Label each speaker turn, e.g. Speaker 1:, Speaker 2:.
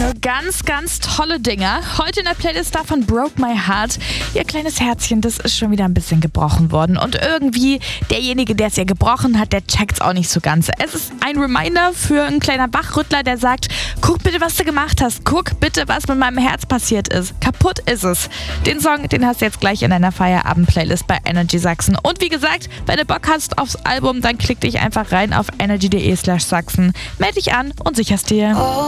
Speaker 1: Ganz, ganz tolle Dinger. Heute in der Playlist davon Broke My Heart. Ihr kleines Herzchen, das ist schon wieder ein bisschen gebrochen worden. Und irgendwie derjenige, der es ihr gebrochen hat, der checkt's auch nicht so ganz. Es ist ein Reminder für einen kleinen Wachrüttler, der sagt, guck bitte, was du gemacht hast. Guck bitte, was mit meinem Herz passiert ist. Kaputt ist es. Den Song, den hast du jetzt gleich in deiner Feierabend-Playlist bei Energy Sachsen. Und wie gesagt, wenn du Bock hast aufs Album, dann klick dich einfach rein auf energy.de/Sachsen. Meld dich an und sicherst dir.